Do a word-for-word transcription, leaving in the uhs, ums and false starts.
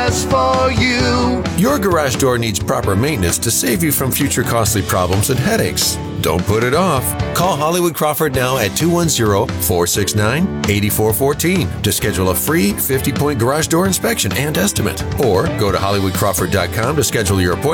just for you. Your garage door needs proper maintenance to save you from future costly problems and headaches. Don't put it off. Call Hollywood Crawford now at two one zero, four six nine, eight four one four to schedule a free fifty-point garage door inspection and estimate. Or go to hollywood crawford dot com to schedule your appointment.